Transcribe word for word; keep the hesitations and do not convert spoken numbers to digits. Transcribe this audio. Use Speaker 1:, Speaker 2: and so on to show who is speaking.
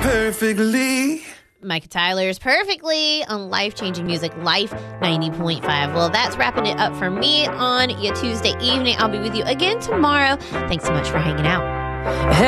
Speaker 1: perfectly.
Speaker 2: Micah Tyler's Perfectly on Life-Changing Music, Life ninety point five. Well, that's wrapping it up for me on your Tuesday evening. I'll be with you again tomorrow. Thanks so much for hanging out.